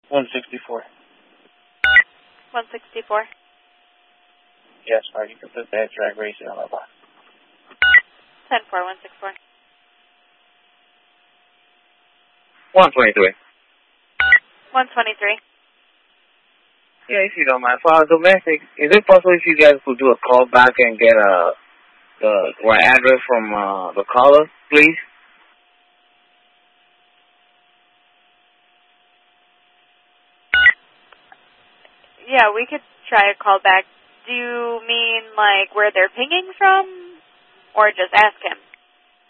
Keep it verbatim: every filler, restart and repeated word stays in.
one sixty-four. one sixty-four. Yes, sir. You can put that drag racing on my box. ten four, one six four. one twenty-three. one twenty-three. Yeah, if you don't mind. For our domestic, is it possible if you guys could do a call back and get uh, the right address from uh, the caller, please? Yeah, we could try a call back. Do you mean like where they're pinging from? Or just ask him?